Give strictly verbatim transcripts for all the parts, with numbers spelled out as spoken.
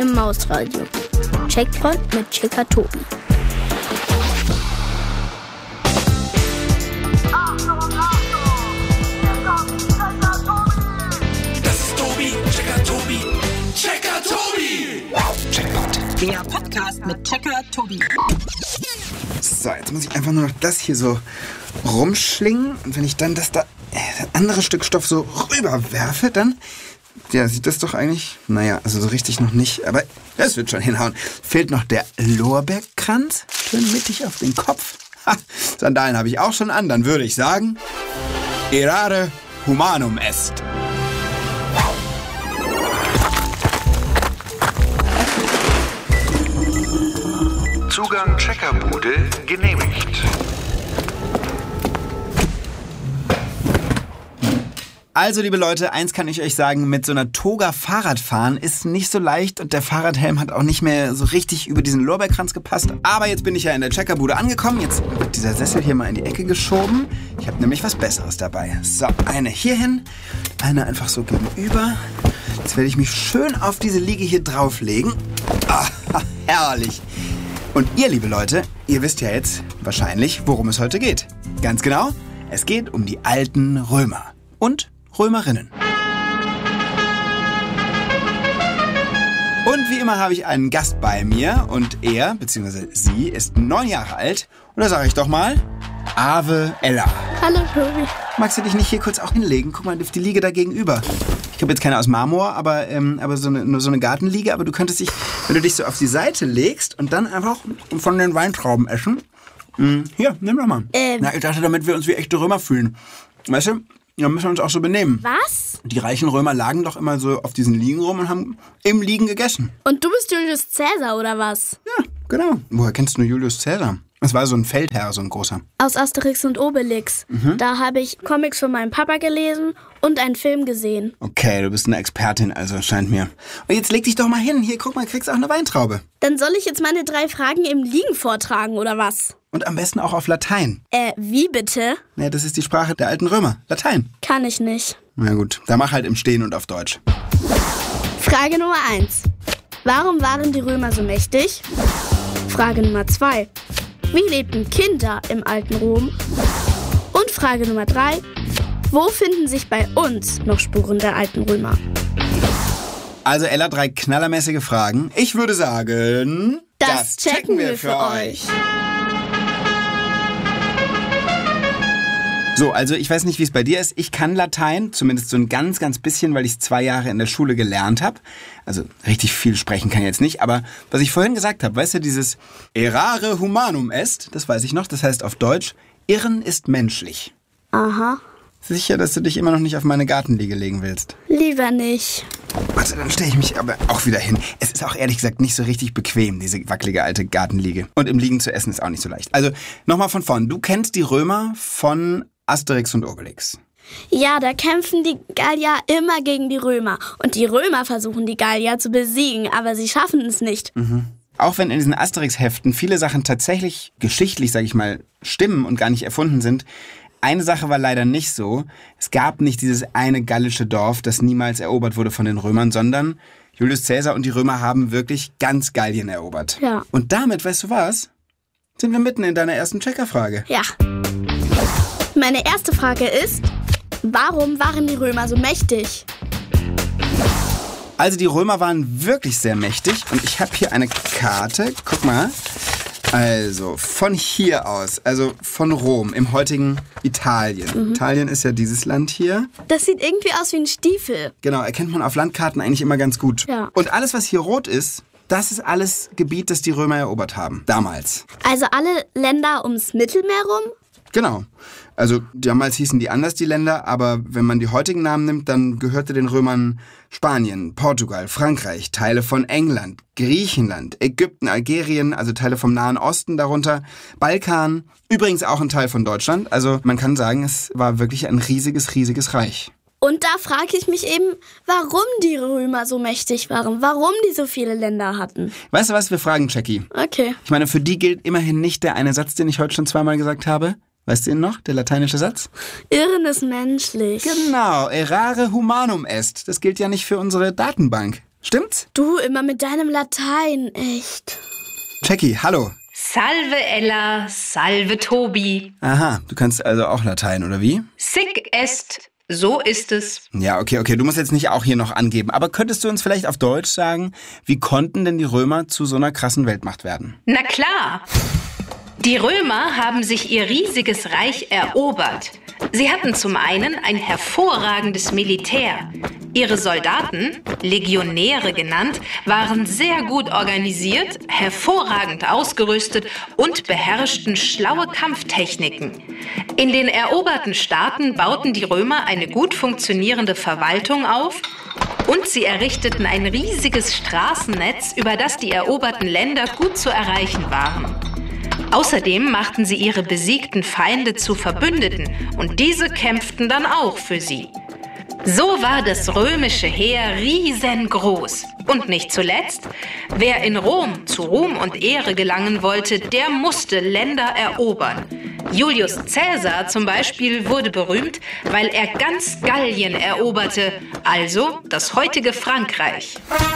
im Mausradio. Checkpoint mit Checker Tobi. Das ist Tobi, Checker Tobi, Checker Tobi. Checkpoint. Der Podcast mit Checker Tobi. So, jetzt muss ich einfach nur noch das hier so rumschlingen. Und wenn ich dann das da, äh, das andere Stück Stoff so rüberwerfe, dann, ja, sieht das doch eigentlich, naja, also so richtig noch nicht, aber das wird schon hinhauen. Fehlt noch der Lorbeerkranz, schön mittig auf den Kopf. Ha, Sandalen habe ich auch schon an, dann würde ich sagen, errare humanum est. Zugang Checkerbude genehmigt. Also, liebe Leute, eins kann ich euch sagen, mit so einer Toga Fahrradfahren ist nicht so leicht und der Fahrradhelm hat auch nicht mehr so richtig über diesen Lorbeerkranz gepasst. Aber jetzt bin ich ja in der Checkerbude angekommen. Jetzt wird dieser Sessel hier mal in die Ecke geschoben. Ich habe nämlich was Besseres dabei. So, eine hierhin, eine einfach so gegenüber. Jetzt werde ich mich schön auf diese Liege hier drauflegen. Ah, herrlich. Und ihr, liebe Leute, ihr wisst ja jetzt wahrscheinlich, worum es heute geht. Ganz genau, es geht um die alten Römer und Römerinnen. Und wie immer habe ich einen Gast bei mir und er, bzw. sie, ist neun Jahre alt. Und da sage ich doch mal, Ave Ella. Hallo Tobi. Magst du dich nicht hier kurz auch hinlegen? Guck mal, auf die Liege da gegenüber. Ich habe jetzt keine aus Marmor, aber, ähm, aber so eine, nur so eine Gartenliege. Aber du könntest dich, wenn du dich so auf die Seite legst und dann einfach von den Weintrauben essen. Mh, hier, nimm doch mal. Ähm. Na, ich dachte, damit wir uns wie echte Römer fühlen. Weißt du, dann müssen wir uns auch so benehmen. Was? Die reichen Römer lagen doch immer so auf diesen Liegen rum und haben im Liegen gegessen. Und du bist Julius Caesar, oder was? Ja, genau. Woher kennst du Julius Caesar? Das war so ein Feldherr, so ein großer. Aus Asterix und Obelix. Mhm. Da habe ich Comics von meinem Papa gelesen und einen Film gesehen. Okay, du bist eine Expertin, also scheint mir. Und jetzt leg dich doch mal hin. Hier, guck mal, kriegst auch eine Weintraube. Dann soll ich jetzt meine drei Fragen im Liegen vortragen, oder was? Und am besten auch auf Latein. Äh, wie bitte? Ja, das ist die Sprache der alten Römer. Latein. Kann ich nicht. Na gut, dann mach halt im Stehen und auf Deutsch. Frage Nummer eins. Warum waren die Römer so mächtig? Frage Nummer zwei. Wie lebten Kinder im alten Rom? Und Frage Nummer drei. Wo finden sich bei uns noch Spuren der alten Römer? Also Ella, drei knallermäßige Fragen. Ich würde sagen, das, das checken wir für euch. So, also ich weiß nicht, wie es bei dir ist. Ich kann Latein, zumindest so ein ganz, ganz bisschen, weil ich es zwei Jahre in der Schule gelernt habe. Also richtig viel sprechen kann ich jetzt nicht. Aber was ich vorhin gesagt habe, weißt du, dieses errare humanum est, das weiß ich noch, das heißt auf Deutsch, Irren ist menschlich. Aha. Sicher, dass du dich immer noch nicht auf meine Gartenliege legen willst? Lieber nicht. Also dann stelle ich mich aber auch wieder hin. Es ist auch ehrlich gesagt nicht so richtig bequem, diese wackelige alte Gartenliege. Und im Liegen zu essen ist auch nicht so leicht. Also nochmal von vorn. Du kennst die Römer von Asterix und Obelix. Ja, da kämpfen die Gallier immer gegen die Römer. Und die Römer versuchen, die Gallier zu besiegen, aber sie schaffen es nicht. Mhm. Auch wenn in diesen Asterix-Heften viele Sachen tatsächlich geschichtlich, sag ich mal, stimmen und gar nicht erfunden sind, eine Sache war leider nicht so. Es gab nicht dieses eine gallische Dorf, das niemals erobert wurde von den Römern, sondern Julius Caesar und die Römer haben wirklich ganz Gallien erobert. Ja. Und damit, weißt du was, sind wir mitten in deiner ersten Checkerfrage. Ja. Meine erste Frage ist, warum waren die Römer so mächtig? Also die Römer waren wirklich sehr mächtig und ich habe hier eine Karte, guck mal. Also von hier aus, also von Rom im heutigen Italien. Mhm. Italien ist ja dieses Land hier. Das sieht irgendwie aus wie ein Stiefel. Genau, erkennt man auf Landkarten eigentlich immer ganz gut. Ja. Und alles, was hier rot ist, das ist alles Gebiet, das die Römer erobert haben, damals. Also alle Länder ums Mittelmeer rum? Genau. Also damals hießen die anders, die Länder, aber wenn man die heutigen Namen nimmt, dann gehörte den Römern Spanien, Portugal, Frankreich, Teile von England, Griechenland, Ägypten, Algerien, also Teile vom Nahen Osten darunter, Balkan, übrigens auch ein Teil von Deutschland. Also man kann sagen, es war wirklich ein riesiges, riesiges Reich. Und da frage ich mich eben, warum die Römer so mächtig waren, warum die so viele Länder hatten. Weißt du was, wir fragen Jackie. Okay. Ich meine, für die gilt immerhin nicht der eine Satz, den ich heute schon zweimal gesagt habe. Weißt du ihn noch, der lateinische Satz? Irren ist menschlich. Genau, errare humanum est. Das gilt ja nicht für unsere Datenbank. Stimmt's? Du immer mit deinem Latein, echt. Jackie, hallo. Salve Ella, salve Tobi. Aha, du kannst also auch Latein, oder wie? Sic est, so ist es. Ja, okay, okay, du musst jetzt nicht auch hier noch angeben. Aber könntest du uns vielleicht auf Deutsch sagen, wie konnten denn die Römer zu so einer krassen Weltmacht werden? Na klar. Die Römer haben sich ihr riesiges Reich erobert. Sie hatten zum einen ein hervorragendes Militär. Ihre Soldaten, Legionäre genannt, waren sehr gut organisiert, hervorragend ausgerüstet und beherrschten schlaue Kampftechniken. In den eroberten Staaten bauten die Römer eine gut funktionierende Verwaltung auf und sie errichteten ein riesiges Straßennetz, über das die eroberten Länder gut zu erreichen waren. Außerdem machten sie ihre besiegten Feinde zu Verbündeten und diese kämpften dann auch für sie. So war das römische Heer riesengroß. Und nicht zuletzt, wer in Rom zu Ruhm und Ehre gelangen wollte, der musste Länder erobern. Julius Caesar zum Beispiel wurde berühmt, weil er ganz Gallien eroberte, also das heutige Frankreich.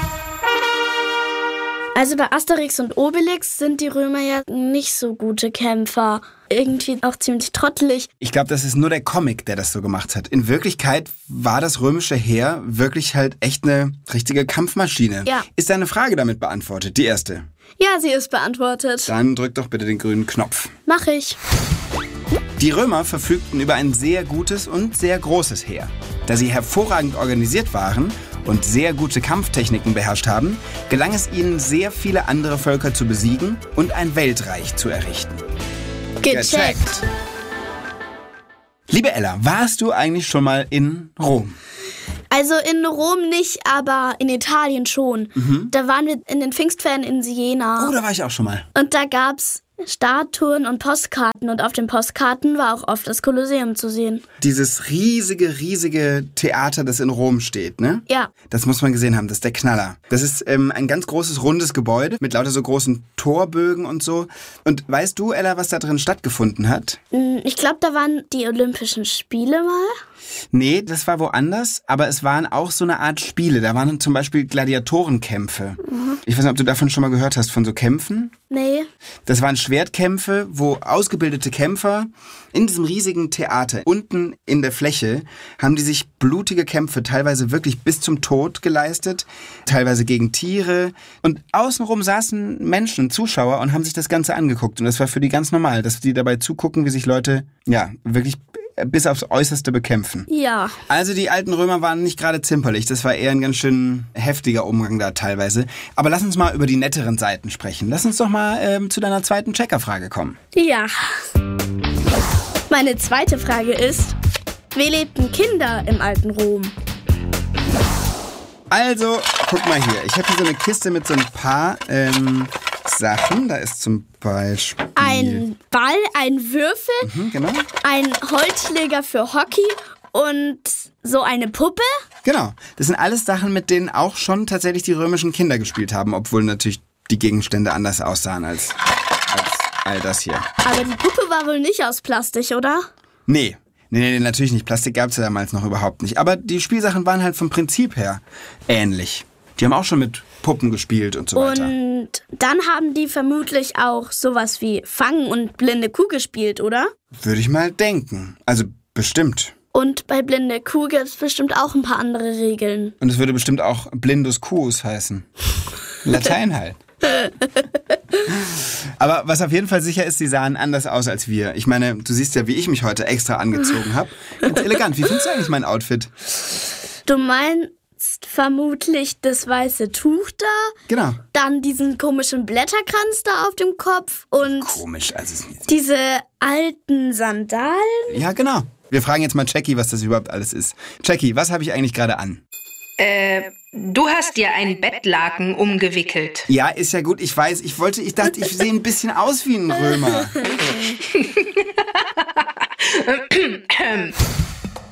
Also bei Asterix und Obelix sind die Römer ja nicht so gute Kämpfer. Irgendwie auch ziemlich trottelig. Ich glaube, das ist nur der Comic, der das so gemacht hat. In Wirklichkeit war das römische Heer wirklich halt echt eine richtige Kampfmaschine. Ja. Ist deine Frage damit beantwortet? Die erste. Ja, sie ist beantwortet. Dann drück doch bitte den grünen Knopf. Mach ich. Die Römer verfügten über ein sehr gutes und sehr großes Heer. Da sie hervorragend organisiert waren und sehr gute Kampftechniken beherrscht haben, gelang es ihnen, sehr viele andere Völker zu besiegen und ein Weltreich zu errichten. Gecheckt. Liebe Ella, warst du eigentlich schon mal in Rom? Also in Rom nicht, aber in Italien schon. Mhm. Da waren wir in den Pfingstferien in Siena. Oh, da war ich auch schon mal. Und da gab's Statuen und Postkarten und auf den Postkarten war auch oft das Kolosseum zu sehen. Dieses riesige, riesige Theater, das in Rom steht, ne? Ja. Das muss man gesehen haben, das ist der Knaller. Das ist ähm, ein ganz großes, rundes Gebäude mit lauter so großen Torbögen und so. Und weißt du, Ella, was da drin stattgefunden hat? Ich glaube, da waren die Olympischen Spiele mal. Nee, das war woanders, aber es waren auch so eine Art Spiele. Da waren zum Beispiel Gladiatorenkämpfe. Mhm. Ich weiß nicht, ob du davon schon mal gehört hast, von so Kämpfen? Nee. Das waren Schwertkämpfe, wo ausgebildete Kämpfer in diesem riesigen Theater, unten in der Fläche, haben die sich blutige Kämpfe teilweise wirklich bis zum Tod geleistet, teilweise gegen Tiere. Und außenrum saßen Menschen, Zuschauer und haben sich das Ganze angeguckt. Und das war für die ganz normal, dass die dabei zugucken, wie sich Leute, ja, wirklich bis aufs Äußerste bekämpfen. Ja. Also die alten Römer waren nicht gerade zimperlich. Das war eher ein ganz schön heftiger Umgang da teilweise. Aber lass uns mal über die netteren Seiten sprechen. Lass uns doch mal ähm, zu deiner zweiten Checkerfrage kommen. Ja. Meine zweite Frage ist, wie lebten Kinder im alten Rom? Also, guck mal hier. Ich habe hier so eine Kiste mit so ein paar ähm, Sachen. Da ist zum Beispiel ein Ball, ein Würfel, mhm, genau. ein Holzschläger für Hockey und so eine Puppe. Genau. Das sind alles Sachen, mit denen auch schon tatsächlich die römischen Kinder gespielt haben, obwohl natürlich die Gegenstände anders aussahen als, als all das hier. Aber die Puppe war wohl nicht aus Plastik, oder? Nee. Nee, nee, natürlich nicht. Plastik gab es ja damals noch überhaupt nicht. Aber die Spielsachen waren halt vom Prinzip her ähnlich. Die haben auch schon mit Puppen gespielt und so weiter. Und dann haben die vermutlich auch sowas wie Fangen und blinde Kuh gespielt, oder? Würde ich mal denken. Also bestimmt. Und bei blinde Kuh gibt es bestimmt auch ein paar andere Regeln. Und es würde bestimmt auch blindus cuus heißen. Latein halt. Aber was auf jeden Fall sicher ist, sie sahen anders aus als wir. Ich meine, du siehst ja, wie ich mich heute extra angezogen habe. Ganz elegant. Wie findest du eigentlich mein Outfit? Du meinst vermutlich das weiße Tuch da? Genau. Dann diesen komischen Blätterkranz da auf dem Kopf und komisch, also diese alten Sandalen? Ja, genau. Wir fragen jetzt mal Jackie, was das überhaupt alles ist. Jackie, was habe ich eigentlich gerade an? Äh, du hast dir ein Bettlaken umgewickelt. Ja, ist ja gut, ich weiß. Ich wollte, ich dachte, ich sehe ein bisschen aus wie ein Römer.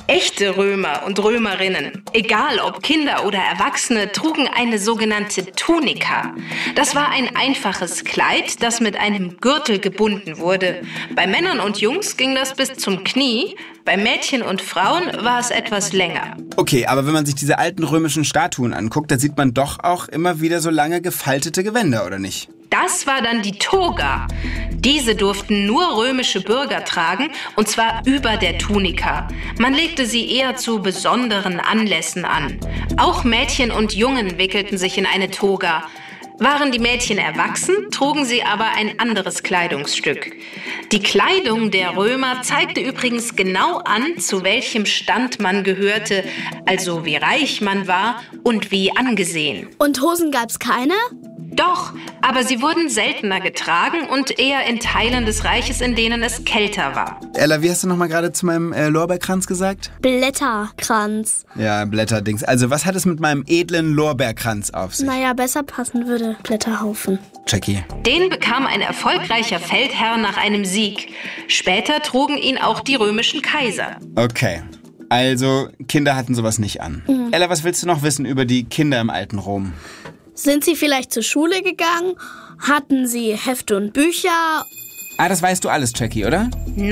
Echte Römer und Römerinnen, egal ob Kinder oder Erwachsene, trugen eine sogenannte Tunika. Das war ein einfaches Kleid, das mit einem Gürtel gebunden wurde. Bei Männern und Jungs ging das bis zum Knie, bei Mädchen und Frauen war es etwas länger. Okay, aber wenn man sich diese alten römischen Statuen anguckt, da sieht man doch auch immer wieder so lange gefaltete Gewänder, oder nicht? Das war dann die Toga. Diese durften nur römische Bürger tragen, und zwar über der Tunika. Man legte sie eher zu besonderen Anlässen an. Auch Mädchen und Jungen wickelten sich in eine Toga. Waren die Mädchen erwachsen, trugen sie aber ein anderes Kleidungsstück. Die Kleidung der Römer zeigte übrigens genau an, zu welchem Stand man gehörte, also wie reich man war und wie angesehen. Und Hosen gab's keine? Doch, aber sie wurden seltener getragen und eher in Teilen des Reiches, in denen es kälter war. Ella, wie hast du nochmal gerade zu meinem äh, Lorbeerkranz gesagt? Blätterkranz. Ja, Blätterdings. Also was hat es mit meinem edlen Lorbeerkranz auf sich? Naja, besser passen würde Blätterhaufen. Jackie. Den bekam ein erfolgreicher Feldherr nach einem Sieg. Später trugen ihn auch die römischen Kaiser. Okay. Also, Kinder hatten sowas nicht an. Mhm. Ella, was willst du noch wissen über die Kinder im alten Rom? Sind sie vielleicht zur Schule gegangen? Hatten sie Hefte und Bücher? Ah, das weißt du alles, Jackie, oder?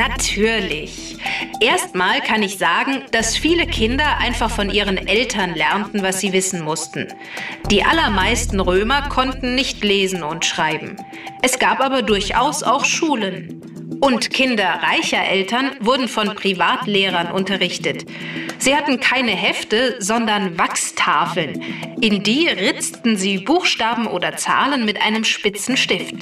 Natürlich. Erstmal kann ich sagen, dass viele Kinder einfach von ihren Eltern lernten, was sie wissen mussten. Die allermeisten Römer konnten nicht lesen und schreiben. Es gab aber durchaus auch Schulen. Und Kinder reicher Eltern wurden von Privatlehrern unterrichtet. Sie hatten keine Hefte, sondern Wachstafeln. In die ritzten sie Buchstaben oder Zahlen mit einem spitzen Stift.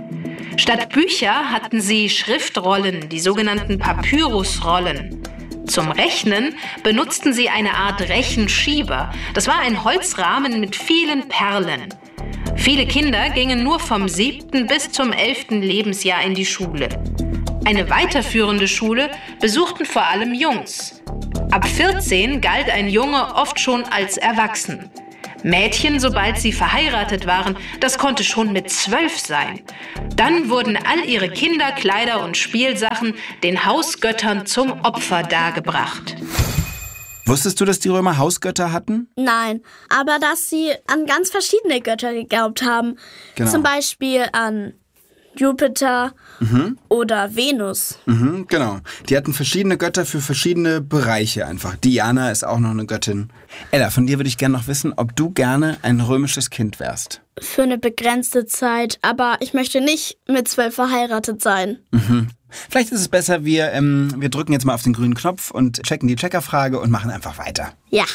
Statt Bücher hatten sie Schriftrollen, die sogenannten Papyrusrollen. Zum Rechnen benutzten sie eine Art Rechenschieber. Das war ein Holzrahmen mit vielen Perlen. Viele Kinder gingen nur vom siebten bis zum elften Lebensjahr in die Schule. Eine weiterführende Schule besuchten vor allem Jungs. Ab vierzehn galt ein Junge oft schon als erwachsen. Mädchen, sobald sie verheiratet waren, das konnte schon mit zwölf sein. Dann wurden all ihre Kinderkleider und Spielsachen den Hausgöttern zum Opfer dargebracht. Wusstest du, dass die Römer Hausgötter hatten? Nein, aber dass sie an ganz verschiedene Götter geglaubt haben. Genau. Zum Beispiel an Jupiter mhm. oder Venus. Mhm, genau. Die hatten verschiedene Götter für verschiedene Bereiche einfach. Diana ist auch noch eine Göttin. Ella, von dir würde ich gerne noch wissen, ob du gerne ein römisches Kind wärst. Für eine begrenzte Zeit, aber ich möchte nicht mit zwölf verheiratet sein. Mhm. Vielleicht ist es besser, wir, ähm, wir drücken jetzt mal auf den grünen Knopf und checken die Checkerfrage und machen einfach weiter. Ja.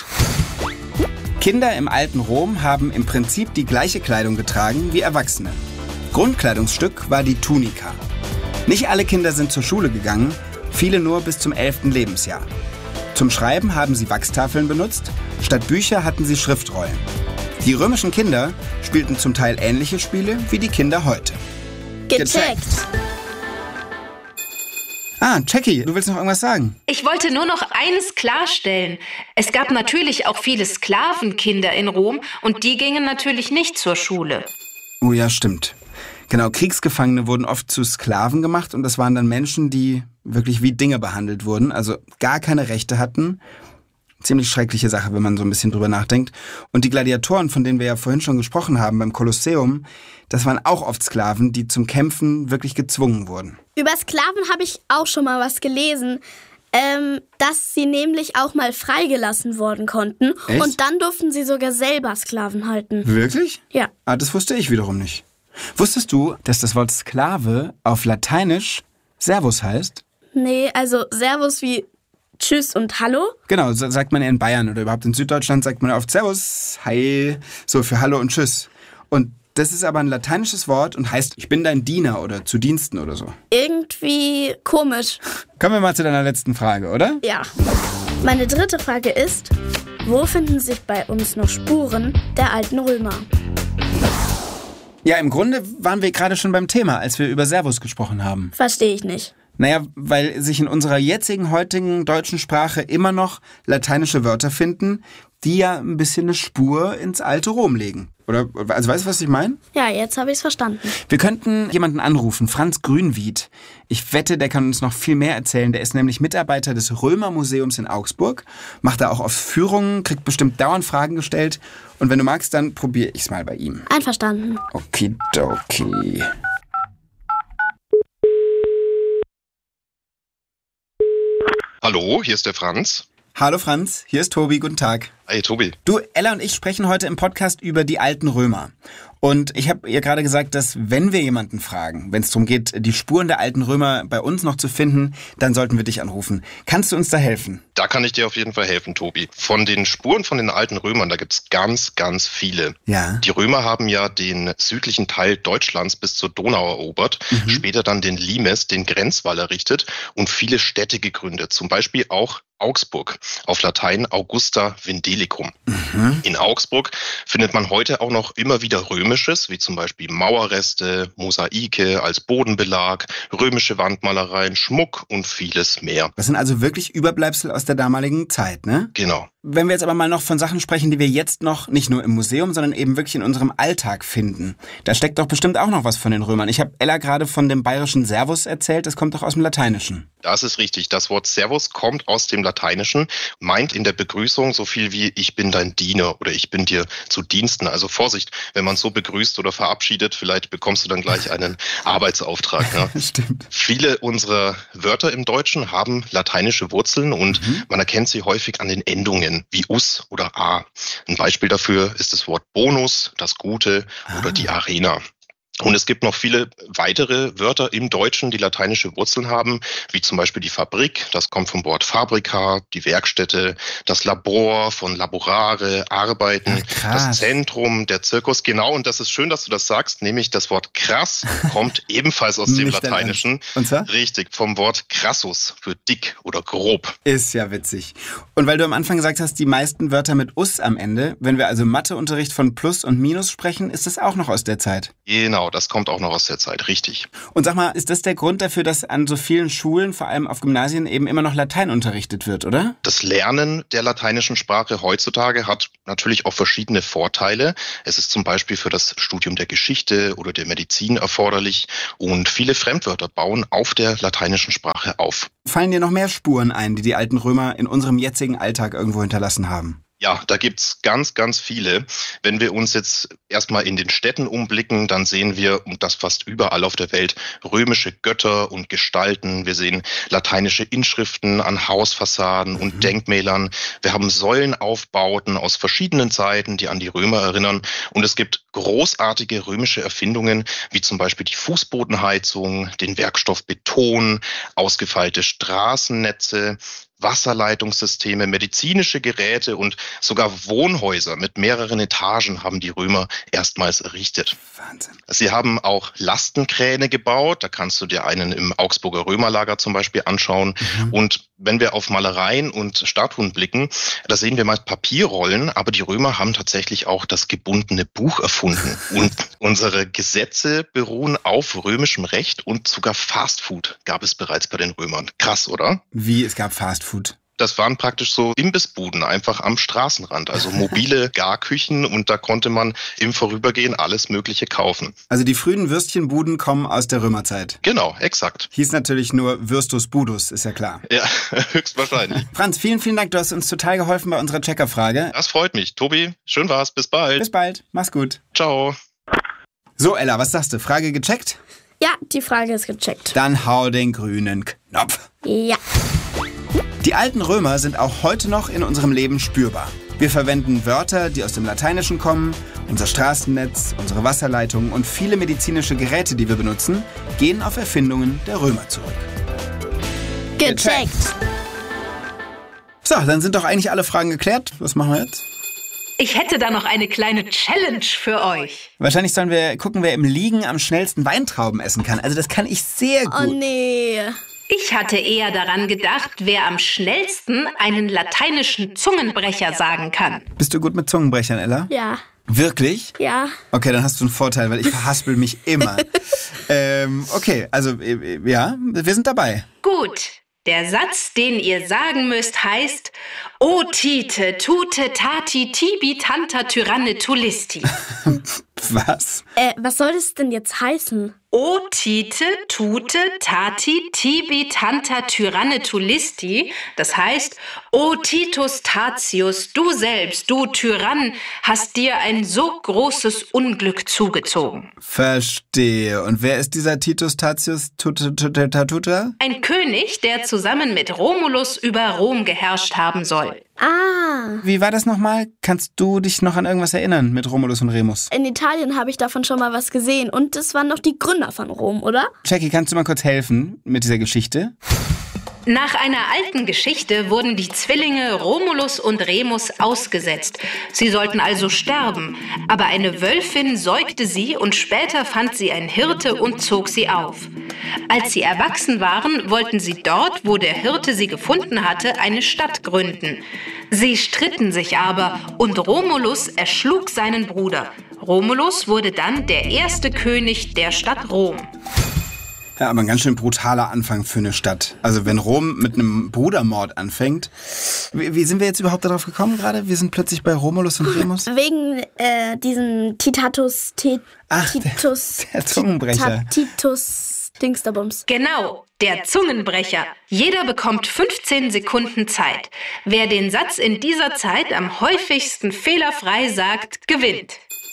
Kinder im alten Rom haben im Prinzip die gleiche Kleidung getragen wie Erwachsene. Grundkleidungsstück war die Tunika. Nicht alle Kinder sind zur Schule gegangen, viele nur bis zum elften Lebensjahr. Zum Schreiben haben sie Wachstafeln benutzt, statt Bücher hatten sie Schriftrollen. Die römischen Kinder spielten zum Teil ähnliche Spiele wie die Kinder heute. Gecheckt. Ah, Jackie, du willst noch irgendwas sagen? Ich wollte nur noch eines klarstellen. Es gab natürlich auch viele Sklavenkinder in Rom und die gingen natürlich nicht zur Schule. Oh ja, stimmt. Genau, Kriegsgefangene wurden oft zu Sklaven gemacht und das waren dann Menschen, die wirklich wie Dinge behandelt wurden, also gar keine Rechte hatten. Ziemlich schreckliche Sache, wenn man so ein bisschen drüber nachdenkt. Und die Gladiatoren, von denen wir ja vorhin schon gesprochen haben beim Kolosseum, das waren auch oft Sklaven, die zum Kämpfen wirklich gezwungen wurden. Über Sklaven habe ich auch schon mal was gelesen, ähm, dass sie nämlich auch mal freigelassen worden konnten. Echt? Und dann durften sie sogar selber Sklaven halten. Wirklich? Ja. Ah, das wusste ich wiederum nicht. Wusstest du, dass das Wort Sklave auf Lateinisch Servus heißt? Nee, also Servus wie Tschüss und Hallo. Genau, so sagt man ja in Bayern oder überhaupt in Süddeutschland sagt man oft Servus, Hi, so für Hallo und Tschüss. Und das ist aber ein lateinisches Wort und heißt, ich bin dein Diener oder zu Diensten oder so. Irgendwie komisch. Kommen wir mal zu deiner letzten Frage, oder? Ja. Meine dritte Frage ist, wo finden sich bei uns noch Spuren der alten Römer? Ja, im Grunde waren wir gerade schon beim Thema, als wir über Servus gesprochen haben. Verstehe ich nicht. Naja, weil sich in unserer jetzigen, heutigen deutschen Sprache immer noch lateinische Wörter finden, die ja ein bisschen eine Spur ins alte Rom legen. Oder, also weißt du, was ich meine? Ja, jetzt habe ich es verstanden. Wir könnten jemanden anrufen, Franz Grünwied. Ich wette, der kann uns noch viel mehr erzählen. Der ist nämlich Mitarbeiter des Römermuseums in Augsburg, macht da auch oft Führungen, kriegt bestimmt dauernd Fragen gestellt. Und wenn du magst, dann probiere ich es mal bei ihm. Einverstanden. Okidoki. Hallo, hier ist der Franz. Hallo Franz, hier ist Tobi, guten Tag. Hey Tobi. Du, Ella und ich sprechen heute im Podcast über die alten Römer. Und ich habe ihr gerade gesagt, dass wenn wir jemanden fragen, wenn es darum geht, die Spuren der alten Römer bei uns noch zu finden, dann sollten wir dich anrufen. Kannst du uns da helfen? Da kann ich dir auf jeden Fall helfen, Tobi. Von den Spuren von den alten Römern, da gibt's ganz, ganz viele. Ja. Die Römer haben ja den südlichen Teil Deutschlands bis zur Donau erobert, mhm. später dann den Limes, den Grenzwall errichtet und viele Städte gegründet, zum Beispiel auch Augsburg, auf Latein Augusta Vindelicum. Mhm. In Augsburg findet man heute auch noch immer wieder Römisches, wie zum Beispiel Mauerreste, Mosaike als Bodenbelag, römische Wandmalereien, Schmuck und vieles mehr. Das sind also wirklich Überbleibsel aus der damaligen Zeit, ne? Genau. Wenn wir jetzt aber mal noch von Sachen sprechen, die wir jetzt noch nicht nur im Museum, sondern eben wirklich in unserem Alltag finden. Da steckt doch bestimmt auch noch was von den Römern. Ich habe Ella gerade von dem bayerischen Servus erzählt, das kommt doch aus dem Lateinischen. Das ist richtig. Das Wort Servus kommt aus dem Lateinischen, meint in der Begrüßung so viel wie ich bin dein Diener oder ich bin dir zu Diensten. Also Vorsicht, wenn man so begrüßt oder verabschiedet, vielleicht bekommst du dann gleich einen Arbeitsauftrag. Ne? Stimmt. Viele unserer Wörter im Deutschen haben lateinische Wurzeln und mhm. man erkennt sie häufig an den Endungen wie us oder a. Ein Beispiel dafür ist das Wort Bonus, das Gute ah. oder die Arena. Und es gibt noch viele weitere Wörter im Deutschen, die lateinische Wurzeln haben, wie zum Beispiel die Fabrik, das kommt vom Wort Fabrica, die Werkstätte, das Labor von Laborare, Arbeiten, Ach, das Zentrum, der Zirkus. Genau, und das ist schön, dass du das sagst, nämlich das Wort krass kommt ebenfalls aus dem Lateinischen. Und zwar? Richtig, vom Wort crassus für dick oder grob. Ist ja witzig. Und weil du am Anfang gesagt hast, die meisten Wörter mit us am Ende, wenn wir also Matheunterricht von Plus und Minus sprechen, ist das auch noch aus der Zeit? Genau. Das kommt auch noch aus der Zeit, richtig. Und sag mal, ist das der Grund dafür, dass an so vielen Schulen, vor allem auf Gymnasien, eben immer noch Latein unterrichtet wird, oder? Das Lernen der lateinischen Sprache heutzutage hat natürlich auch verschiedene Vorteile. Es ist zum Beispiel für das Studium der Geschichte oder der Medizin erforderlich und viele Fremdwörter bauen auf der lateinischen Sprache auf. Fallen dir noch mehr Spuren ein, die die alten Römer in unserem jetzigen Alltag irgendwo hinterlassen haben? Ja, da gibt's ganz, ganz viele. Wenn wir uns jetzt erstmal in den Städten umblicken, dann sehen wir, und das fast überall auf der Welt, römische Götter und Gestalten. Wir sehen lateinische Inschriften an Hausfassaden und mhm. Denkmälern. Wir haben Säulenaufbauten aus verschiedenen Zeiten, die an die Römer erinnern. Und es gibt großartige römische Erfindungen, wie zum Beispiel die Fußbodenheizung, den Werkstoff Beton, ausgefeilte Straßennetze, Wasserleitungssysteme, medizinische Geräte und sogar Wohnhäuser mit mehreren Etagen haben die Römer erstmals errichtet. Wahnsinn. Sie haben auch Lastenkräne gebaut, da kannst du dir einen im Augsburger Römerlager zum Beispiel anschauen. Mhm. Und wenn wir auf Malereien und Statuen blicken, da sehen wir meist Papierrollen, aber die Römer haben tatsächlich auch das gebundene Buch erfunden. Und unsere Gesetze beruhen auf römischem Recht und sogar Fastfood gab es bereits bei den Römern. Krass, oder? Wie, es gab Fastfood? Das waren praktisch so Imbissbuden, einfach am Straßenrand, also mobile Garküchen und da konnte man im Vorübergehen alles Mögliche kaufen. Also die frühen Würstchenbuden kommen aus der Römerzeit? Genau, exakt. Hieß natürlich nur Würstus Budus, ist ja klar. Ja, höchstwahrscheinlich. Franz, vielen, vielen Dank, du hast uns total geholfen bei unserer Checkerfrage. Das freut mich. Tobi, schön war's, bis bald. Bis bald, mach's gut. Ciao. So, Ella, was sagst du? Frage gecheckt? Ja, die Frage ist gecheckt. Dann hau den grünen Knopf. Ja. Die alten Römer sind auch heute noch in unserem Leben spürbar. Wir verwenden Wörter, die aus dem Lateinischen kommen, unser Straßennetz, unsere Wasserleitungen und viele medizinische Geräte, die wir benutzen, gehen auf Erfindungen der Römer zurück. Gecheckt. So, dann sind doch eigentlich alle Fragen geklärt. Was machen wir jetzt? Ich hätte da noch eine kleine Challenge für euch. Wahrscheinlich sollen wir gucken, wer im Liegen am schnellsten Weintrauben essen kann. Also das kann ich sehr gut. Oh nee. Ich hatte eher daran gedacht, wer am schnellsten einen lateinischen Zungenbrecher sagen kann. Bist du gut mit Zungenbrechern, Ella? Ja. Wirklich? Ja. Okay, dann hast du einen Vorteil, weil ich verhaspel mich immer. ähm, okay, also ja, wir sind dabei. Gut, Der Satz, den ihr sagen müsst, heißt O Tite, Tute, Tati, Tibi, Tanta, Tyranne, Tulisti. Was? Äh, was soll das denn jetzt heißen? O Tite, Tute, Tati, Tibi, Tanta, Tyranne, Tulisti. Das heißt, O Titus Tatius, du selbst, du Tyrann, hast dir ein so großes Unglück zugezogen. Verstehe. Und wer ist dieser Titus Tatius Tatuta? Ein König, der zusammen mit Romulus über Rom geherrscht haben soll. Ah, Wie war das nochmal? Kannst du dich noch an irgendwas erinnern mit Romulus und Remus? in Italien habe ich davon schon mal was gesehen. Und das waren doch die Gründer von Rom, oder? Jackie, kannst du mal kurz helfen mit dieser Geschichte? Nach einer alten Geschichte wurden die Zwillinge Romulus und Remus ausgesetzt. Sie sollten also sterben, aber eine Wölfin säugte sie und später fand sie ein Hirte und zog sie auf. Als sie erwachsen waren, wollten sie dort, wo der Hirte sie gefunden hatte, eine Stadt gründen. Sie stritten sich aber und Romulus erschlug seinen Bruder. Romulus wurde dann der erste König der Stadt Rom. Ja, aber ein ganz schön brutaler Anfang für eine Stadt. Also wenn Rom mit einem Brudermord anfängt. Wie, wie sind wir jetzt überhaupt darauf gekommen gerade? Wir sind plötzlich bei Romulus und Remus. Wegen äh, diesem Titatus, T- Ach, Titus, der, der Zungenbrecher. Tita- Titus Dingsterbums. Genau, der Zungenbrecher. Jeder bekommt fünfzehn Sekunden Zeit. Wer den Satz in dieser Zeit am häufigsten fehlerfrei sagt, gewinnt.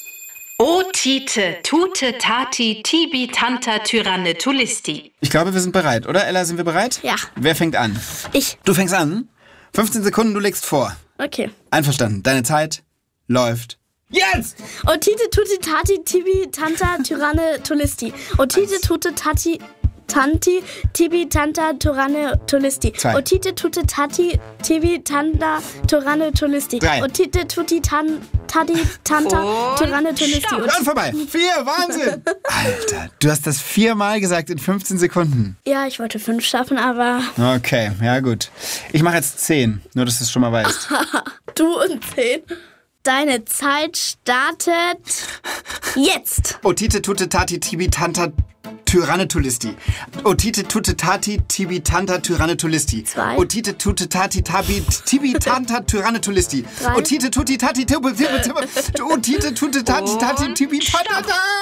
O Tite, Tute, Tati, Tibi, Tanta, Tyranne, Tulisti. Ich glaube, wir sind bereit, oder? Ella, sind wir bereit? Ja. Wer fängt an? Ich. Du fängst an. fünfzehn Sekunden, du legst vor. Okay. Einverstanden. Deine Zeit läuft jetzt! Otite, Tuti, Tati, Tibi, Tanta, Tyranne, Tulisti. Otite, Tute, Tati, Tanti, Tibi, Tanta, Tyranne, Tulisti. Zwei. Otite, Tute, Tati, Tibi, Tanta, Tyranne, Tulisti. Drei. Otite, Tuti, Tan, Tati, Tanta, Und Tyranne, Tulisti. stopp. Und vorbei. Vier, Wahnsinn! Alter, du hast das viermal gesagt in fünfzehn Sekunden. Ja, ich wollte fünf schaffen, aber Okay, ja gut. Ich mache jetzt zehn, nur dass du es schon mal weißt. du und zehn. Deine Zeit startet jetzt. Otite, Tute, Tati, Tibi, Tanta, Tyranne, Tulisti. Otite, Tute, Tati, Tibi, Tanta, Tyranne, Tulisti. Zwei. Otite, Tute, Tati, Tabi, Tibi, Tanta, Tyranne, Tulisti. Drei. Otite, Tuti, Tati, Tibi, Tibi, Tibi. Otite, Tute, Tati, Tati, Tibi, Tanta,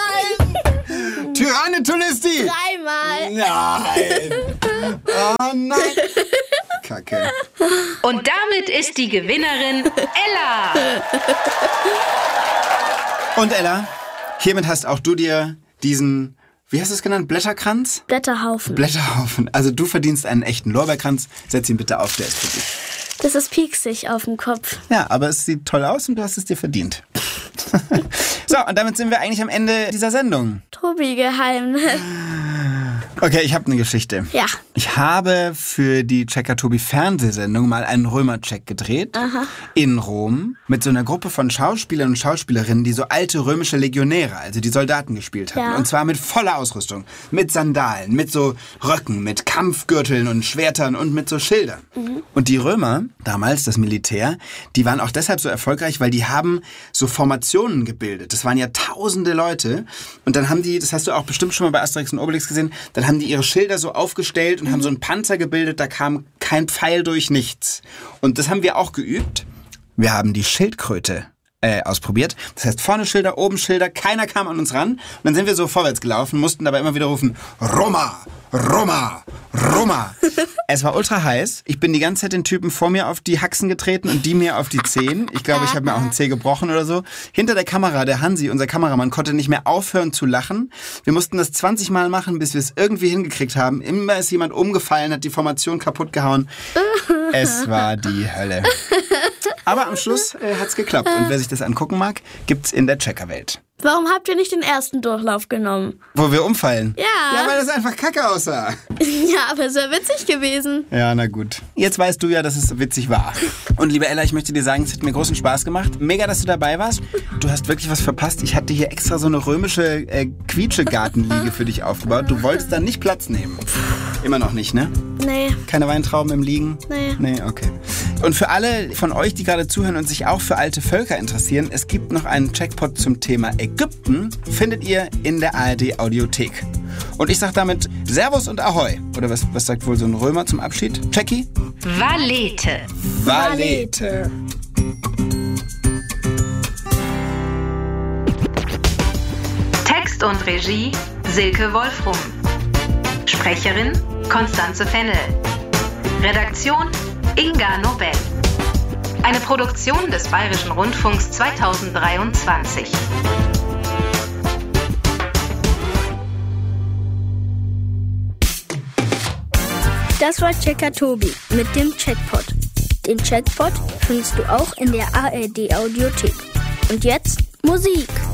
nein! Tyranne, Tulisti! Dreimal. Nein! Oh nein! Kacke. Und damit ist die Gewinnerin Ella. Und Ella, hiermit hast auch du dir diesen, wie hast du es genannt, Blätterkranz? Blätterhaufen. Blätterhaufen. Also du verdienst einen echten Lorbeerkranz. Setz ihn bitte auf, der ist für dich. Das ist pieksig auf dem Kopf. Ja, aber es sieht toll aus und du hast es dir verdient. So, und damit sind wir eigentlich am Ende dieser Sendung. Tobi-Geheimnis. Okay, ich habe eine Geschichte. Ja. Ich habe für die Checker-Tobi-Fernsehsendung mal einen Römercheck gedreht. Aha. In Rom mit so einer Gruppe von Schauspielern und Schauspielerinnen, die so alte römische Legionäre, also die Soldaten gespielt hatten. Ja. Und zwar mit voller Ausrüstung. Mit Sandalen, mit so Röcken, mit Kampfgürteln und Schwertern und mit so Schildern. Mhm. Und die Römer, damals das Militär, die waren auch deshalb so erfolgreich, weil die haben so Formationen gebildet. Das waren ja tausende Leute. Und dann haben die, das hast du auch bestimmt schon mal bei Asterix und Obelix gesehen, dann haben die ihre Schilder so aufgestellt und haben so einen Panzer gebildet, da kam kein Pfeil durch, nichts. Und das haben wir auch geübt. Wir haben die Schildkröte äh, ausprobiert. Das heißt, vorne Schilder, oben Schilder, keiner kam an uns ran. Und dann sind wir so vorwärts gelaufen, mussten dabei immer wieder rufen, Roma, Roma, Roma. Es war ultra heiß. Ich bin die ganze Zeit den Typen vor mir auf die Haxen getreten und die mir auf die Zehen. Ich glaube, ich habe mir auch ein Zeh gebrochen oder so. Hinter der Kamera, der Hansi, unser Kameramann, konnte nicht mehr aufhören zu lachen. Wir mussten das zwanzig Mal machen, bis wir es irgendwie hingekriegt haben. Immer ist jemand umgefallen, hat die Formation kaputt gehauen. Es war die Hölle. Aber am Schluss äh, hat's geklappt. Und wer sich das angucken mag, gibt's in der Checkerwelt. Warum habt ihr nicht den ersten Durchlauf genommen? Wo wir umfallen? Ja. Ja, weil das einfach kacke aussah. Ja, aber es wäre witzig gewesen. Ja, na gut. Jetzt weißt du ja, dass es witzig war. Und liebe Ella, ich möchte dir sagen, es hat mir großen Spaß gemacht. Mega, dass du dabei warst. Du hast wirklich was verpasst. Ich hatte hier extra so eine römische äh, Quietschegartenliege für dich aufgebaut. Du wolltest da nicht Platz nehmen. Immer noch nicht, ne? Nee. Keine Weintrauben im Liegen? Nee. Nee, okay. Und für alle von euch, die gerade zuhören und sich auch für alte Völker interessieren, es gibt noch einen Checkpot zum Thema Ägypten, findet ihr in der A R D Audiothek. Und ich sag damit Servus und Ahoi. Oder was, was sagt wohl so ein Römer zum Abschied? Jackie? Valete. Valete. Text und Regie Silke Wolfrum. Sprecherin Konstanze Fennel. Redaktion Inga Nobel. Eine Produktion des Bayerischen Rundfunks zweitausenddreiundzwanzig. Das war Checker Tobi mit dem Chatpod. Den Chatpod findest du auch in der A R D Audiothek. Und jetzt Musik.